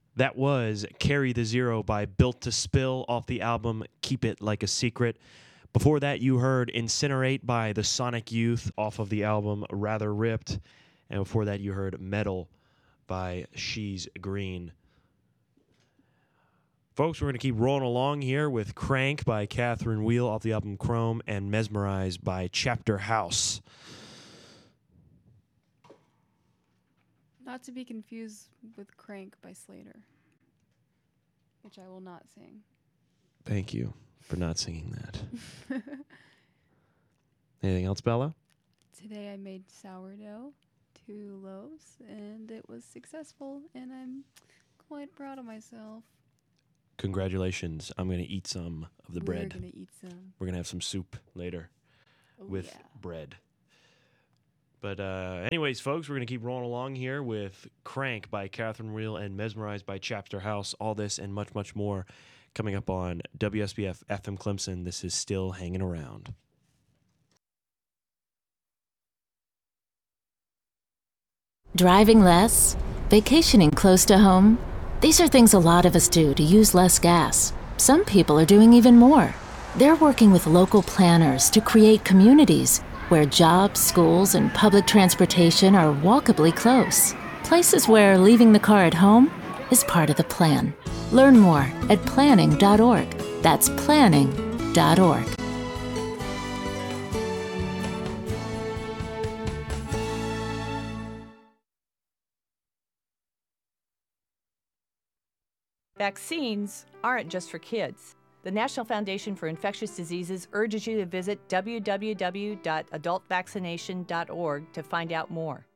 That was Carry the Zero by Built to Spill off the album Keep It Like a Secret. Before that, you heard Incinerate by the Sonic Youth off of the album Rather Ripped. And before that, you heard Metal by She's Green. Folks, we're going to keep rolling along here with Crank by Catherine Wheel off the album Chrome and Mesmerized by Chapter House. Not to be confused with Crank by Slater, which I will not sing. Thank you for not singing that. Anything else, Bella? Today I made sourdough, 2 loaves, and it was successful, and I'm quite proud of myself. Congratulations. I'm going to eat some of the bread. We're going to eat some. We're going to have some soup later with bread. But anyways, folks, we're going to keep rolling along here with Crank by Catherine Wheel and Mesmerized by Chapter House. All this and much, much more coming up on WSBF FM Clemson. This is Still Hanging Around. Driving less? Vacationing close to home? These are things a lot of us do to use less gas. Some people are doing even more. They're working with local planners to create communities where jobs, schools, and public transportation are walkably close. Places where leaving the car at home is part of the plan. Learn more at planning.org. That's planning.org. Vaccines aren't just for kids. The National Foundation for Infectious Diseases urges you to visit www.adultvaccination.org to find out more.